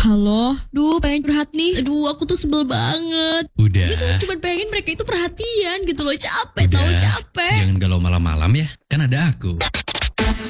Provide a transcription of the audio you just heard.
Halo, pengen curhat nih. Aku tuh sebel banget. Udah. Dia tuh cuma pengen mereka itu perhatian gitu loh. Capek, Udah. tahu capek. Jangan galau malam-malam ya. Kan ada aku.